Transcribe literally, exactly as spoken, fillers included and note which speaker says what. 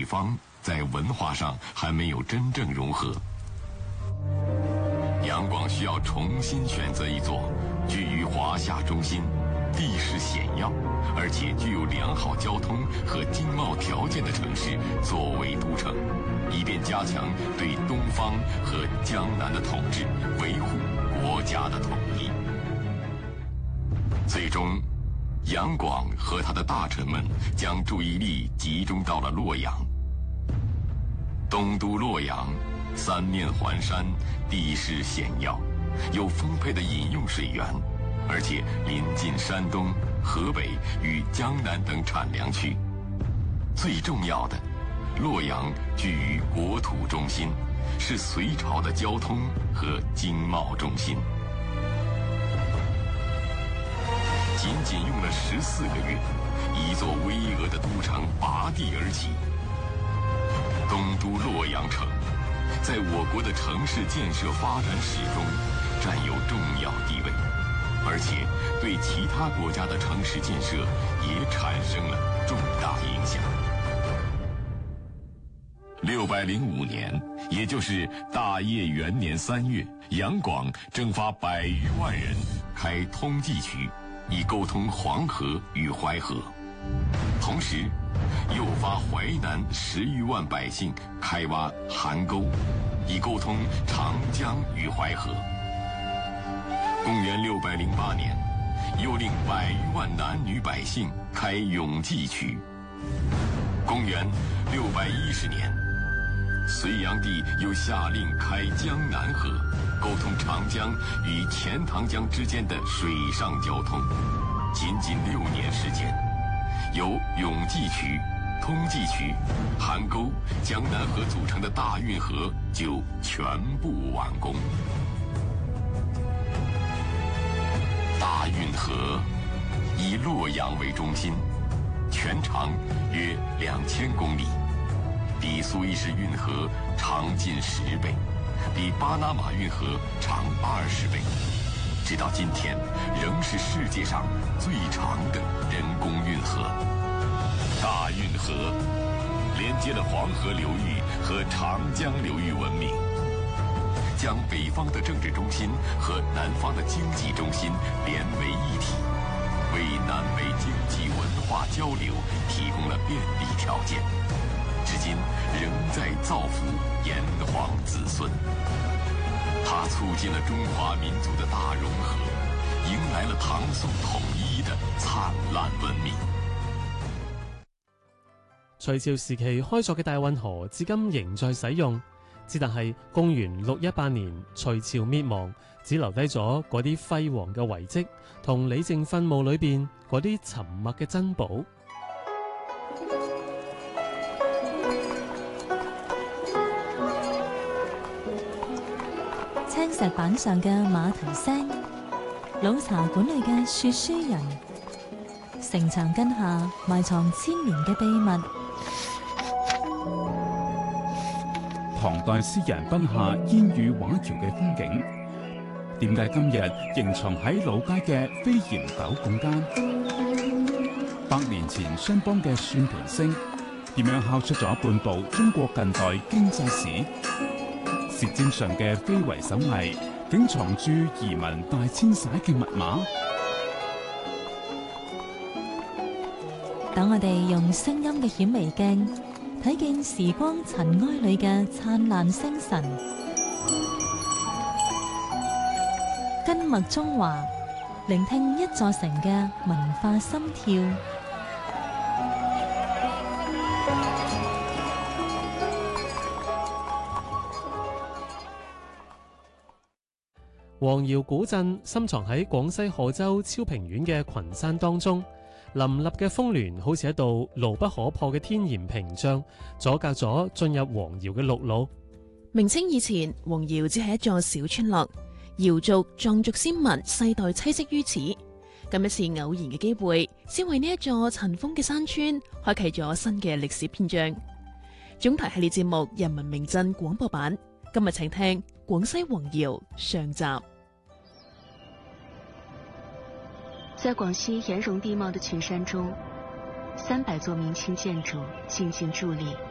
Speaker 1: 方在文化上还没有真正融合。杨广需要重新选择一座居于华夏中心、地势险要，而且具有良好交通和经贸条件的城市作为都城，以便加强对东方和江南的统治，维护国家的统一。最终，杨广和他的大臣们将注意力集中到了洛阳。东都洛阳三面环山，地势险要，有丰沛的饮用水源，而且临近山东、河北与江南等产粮区。最重要的，洛阳居于国土中心，是隋朝的交通和经贸中心。仅仅用了十四个月，一座巍峨的都城拔地而起。东都洛阳城在我国的城市建设发展史中占有重要地位，而且对其他国家的城市建设也产生了重大影响。六百零五年，也就是大业元年三月，杨广征发百余万人开通济渠，以沟通黄河与淮河，同时诱发淮南十余万百姓开挖邗沟，以沟通长江与淮河。公元六百零八年，又令百余万男女百姓开永济渠。公元六百一十年，隋炀帝又下令开江南河，沟通长江与钱塘江之间的水上交通。仅仅六年时间，由永济渠、通济渠、邗沟、江南河组成的大运河就全部完工。大运河以洛阳为中心，全长约两千公里，比苏伊士运河长近十倍，比巴拿马运河长二十倍，直到今天仍是世界上最长的人工运河。大运河连接了黄河流域和长江流域文明，将北方的政治中心和南方的经济中心连为一体，为南北经济文化交流提供了便利条件，至今仍在造福炎黄子孙。它促进了中华民族的大融合，迎来了唐宋統一的燦爛文明。
Speaker 2: 隋朝時期開鑿嘅大運河至今仍在使用，只但係公元六一八年隋朝滅亡，只留低咗嗰啲輝煌嘅遺跡同李靖墳墓裏邊嗰啲沉默嘅珍寶。
Speaker 3: 青石板上嘅馬蹄聲，老茶館裏嘅說書人，城牆根下埋藏千年嘅秘密。
Speaker 4: 唐代詩人筆下煙雨畫橋嘅風景，點解今日仍藏喺老街嘅飛檐斗拱間？百年前商幫嘅蒜盤聲，點樣敲出咗半部中國近代經濟史？舌尖上嘅非遺手藝，竟藏住移民大遷徙嘅密碼。
Speaker 3: 等我哋用聲音嘅顯微鏡，睇見時光塵埃裏嘅燦爛星辰，根脈中華，聆聽一座城嘅文化心跳。
Speaker 2: 黃窯古鎮深藏喺廣西賀州超平縣嘅群山當中，林立嘅峰巒好似一道牢不可破嘅天然屏障，阻隔咗進入黃窯嘅陸路。
Speaker 5: 明清以前，黃窯只係一座小村落，瑤族、藏族先民世代棲息於此。咁一次偶然嘅機會，先為呢一座塵封嘅山村開啟咗新嘅歷史篇章。總題系列節目《人民名鎮》廣播版，今日請聽廣西黃窯上集。
Speaker 6: 在廣西岩溶地貌的群山中，三百座明清建築靜靜佇立。